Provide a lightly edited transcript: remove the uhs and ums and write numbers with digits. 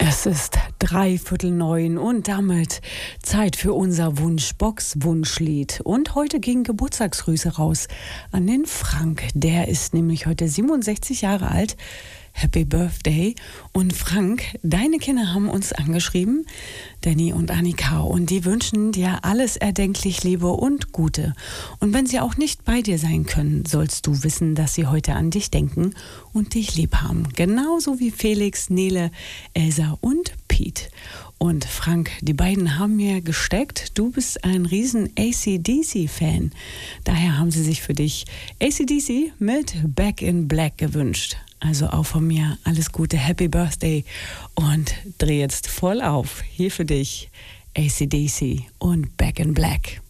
Es ist 8:45 und damit Zeit für unser Wunschbox-Wunschlied. Und heute gehen Geburtstagsgrüße raus an den Frank. Der ist nämlich heute 67 Jahre alt. Happy Birthday. Und Frank, deine Kinder haben uns angeschrieben, Danny und Annika, und die wünschen dir alles erdenklich Liebe und Gute. Und wenn sie auch nicht bei dir sein können, sollst du wissen, dass sie heute an dich denken und dich lieb haben. Genauso wie Felix, Nele, Elsa und Pete. Und Frank, die beiden haben mir gesteckt, du bist ein riesen AC/DC-Fan. Daher haben sie sich für dich AC/DC mit Back in Black gewünscht. Also auch von mir alles Gute, Happy Birthday und dreh jetzt voll auf. Hier für dich AC/DC und Back in Black.